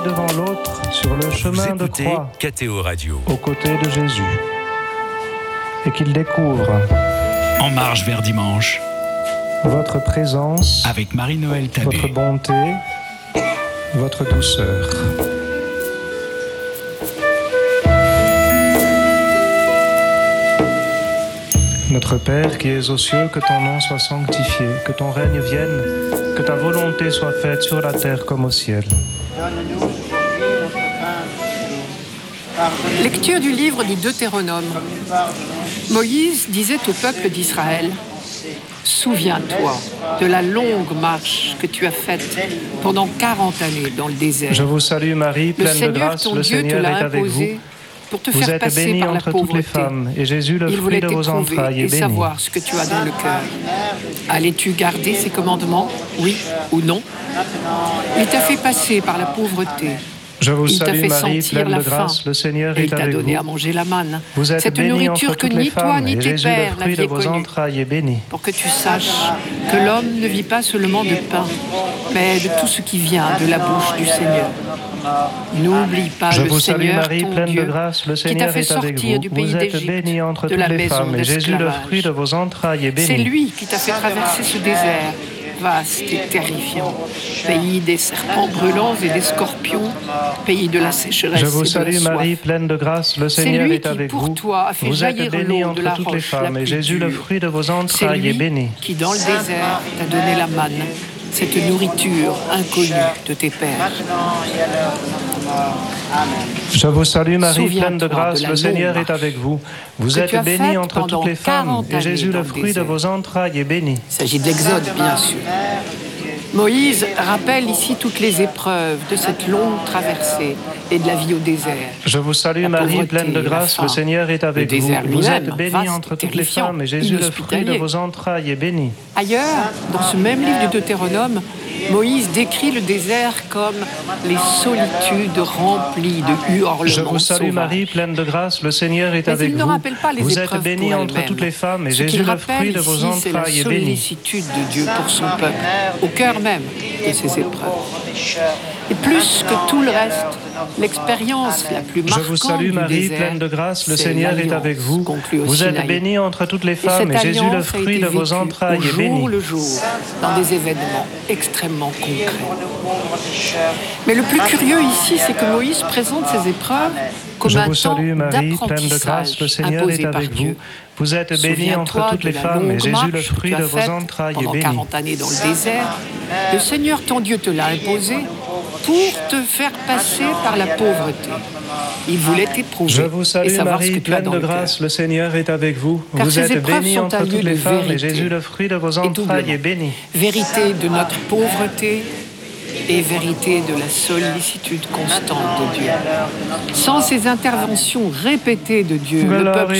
devant l'autre sur le chemin de croix, KTO Radio, aux côtés de Jésus, et qu'il découvre En marche vers dimanche, votre présence, avec Marie-Noël Tabé. votre bonté, votre douceur. Notre Père qui es aux cieux, que ton nom soit sanctifié, que ton règne vienne, que ta volonté soit faite sur la terre comme au ciel. Donne-nous aujourd'hui notre pain de ce jour. Pardonne-nous Lecture du livre du Deutéronome. comme nous pardonnons. Moïse disait au peuple d'Israël, « Souviens-toi de la longue marche que tu as faite pendant 40 années dans le désert. Je vous salue Marie, Le pleine de Seigneur, grâce, ton le Dieu, te Seigneur est l'a avec vous. imposé pour te Vous faire êtes passer bénie par la entre toutes les pauvreté. femmes, et Jésus, le Il fruit voulait de vos t'éprouver entrailles, et est béni. savoir ce que tu as dans le cœur. Allais-tu garder ses commandements, oui ou non? Il t'a fait passer par la pauvreté. Je vous Il t'a salue fait Marie, sentir pleine la de grâce, faim. le Seigneur Et est il t'a avec donné à vous. manger la manne. Vous êtes Cette bénie entre nourriture que toutes les ni toi femmes, ni et tes Jésus, le pères fruit de n'aviez vos connue. entrailles, est béni. Pour que tu saches que l'homme ne vit pas seulement de pain, mais de tout ce qui vient de la bouche du Seigneur. N'oublie pas Je le vous salue Seigneur, Marie, ton pleine de Dieu, grâce, le qui t'a Seigneur fait est avec sortir vous. du pays Vous êtes d'Égypte, bénie entre de toutes la les maison femmes, et Jésus, le d'esclavage. fruit de vos entrailles, est C'est béni. lui qui t'a fait traverser ce désert, vaste et terrifiant, pays des serpents brûlants et des scorpions, pays de la sécheresse Je vous et de la salue soif. Marie, pleine de grâce, le C'est Seigneur lui est qui, avec pour vous. toi, a fait Vous êtes jaillir bénie l'eau de entre la toutes les roche la femmes, et plus Jésus, le dure. fruit de vos C'est entrailles, est lui béni. qui, dans le désert, t'a donné la manne, cette nourriture inconnue de tes pères. Maintenant et à l'heure de notre mort. Amen. Je vous salue Marie, Souviens-toi pleine de grâce, de la le Seigneur longue est avec vous. Vous que êtes tu as bénie faite entre toutes pendant les femmes, 40 et Jésus, années le dans le fruit de désert. vos entrailles, est béni. Il s'agit de l'Exode, bien sûr. Moïse rappelle ici toutes les épreuves de cette longue traversée et de la vie au désert. Je vous salue La Marie, pauvreté, pleine de la grâce, faim, le Seigneur est avec le vous. désert Vous êtes lui-même, bénie vaste entre et toutes les terrifiant, femmes, et Jésus, le fruit de inhospitalier. vos entrailles, est béni. Ailleurs, dans ce même livre du Deutéronome, Moïse décrit le désert comme les solitudes remplies de hurlements Je vous salue sauvages. Marie, pleine de grâce, le Seigneur est Mais avec il ne vous. rappelle pas les Vous êtes épreuves bénie pour entre elles-mêmes. toutes les femmes, et Ce Jésus, qu'il le rappelle fruit de vos ici, c'est la entrailles, est béni. sollicitude de Dieu pour son peuple, au cœur même de ses épreuves. Et plus que tout le reste, l'expérience la plus Je marquante vous salue du Marie, désert, pleine de grâce, le c'est Seigneur est l'alliance avec vous. conclue au Vous êtes Sinaï. bénie entre toutes les Et femmes, cette et Jésus, le alliance a fruit été de vos vécue entrailles, au est jour béni. le jour, dans des événements extrêmement concrets. Mais le plus curieux ici, c'est que Moïse présente ces épreuves comme Je un vous temps salue Marie, pleine de grâce, le d'apprentissage Seigneur imposé est par avec vous. Dieu. Vous êtes bénie entre Souviens-toi toutes les de la femmes, et longue Jésus, le marche que fruit tu as de vos faite entrailles, est pendant béni. 40 années dans le désert. Le Seigneur, ton Dieu, te l'a imposé pour te faire passer par la pauvreté. Il voulait t'éprouver Je vous et salue savoir ce Marie, que tu as pleine dans de le cœur. grâce, le Seigneur est avec vous. Car Vous ces êtes épreuves bénie sont entre un lieu toutes de les femmes, et vérité Jésus, le fruit de vos et entrailles, doublement. est béni. Vérité de notre pauvreté et vérité de la sollicitude constante de Dieu. Sans ces interventions répétées de Dieu, le Gloire peuple